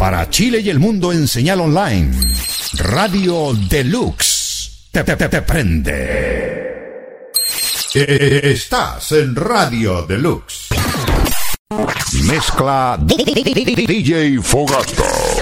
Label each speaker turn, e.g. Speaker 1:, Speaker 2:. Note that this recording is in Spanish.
Speaker 1: Para Chile y el mundo en señal online. Radio Deluxe. Te prende. Estás en Radio Deluxe. Mezcla DJ Fogata.